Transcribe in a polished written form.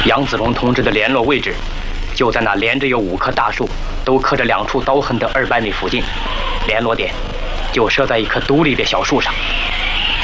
杨子荣同志的联络位置就在那连着有5棵大树，都刻着2处刀痕的200米附近，联络点就设在一棵独立的小树上。